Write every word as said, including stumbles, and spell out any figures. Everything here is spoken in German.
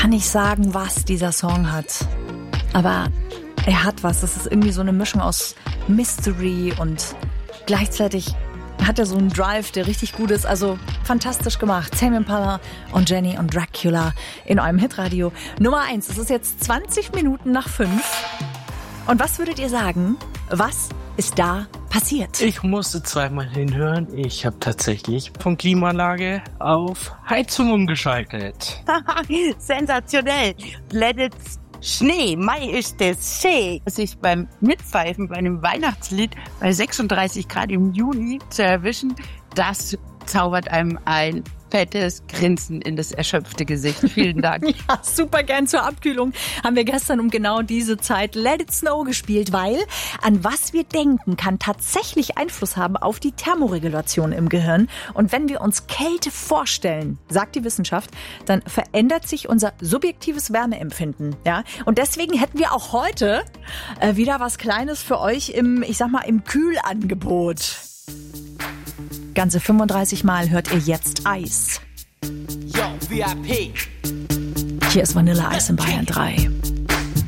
kann nicht sagen, was dieser Song hat. Aber er hat was. Das ist irgendwie so eine Mischung aus Mystery und gleichzeitig hat er so einen Drive, der richtig gut ist. Also fantastisch gemacht. Tame Impala und Jenny und Dracula in eurem Hitradio Nummer eins. Es ist jetzt zwanzig Minuten nach fünf. Und was würdet ihr sagen? Was ist da passiert? Ich musste zweimal hinhören. Ich habe tatsächlich von Klimaanlage auf Heizung umgeschaltet. Sensationell. Let it Schnee, Mai ist es Schnee. Sich beim Mitpfeifen bei einem Weihnachtslied bei sechsunddreißig Grad im Juni zu erwischen, das zaubert einem ein fettes Grinsen in das erschöpfte Gesicht. Vielen Dank. Ja, super gern zur Abkühlung haben wir gestern um genau diese Zeit Let It Snow gespielt, weil an was wir denken, kann tatsächlich Einfluss haben auf die Thermoregulation im Gehirn. Und wenn wir uns Kälte vorstellen, sagt die Wissenschaft, dann verändert sich unser subjektives Wärmeempfinden. Ja? Und deswegen hätten wir auch heute äh, wieder was Kleines für euch im, ich sag mal, im Kühlangebot. Ganze fünfunddreißig Mal hört ihr jetzt Eis. Yo, V I P. Hier ist Vanille Eis in Bayern drei.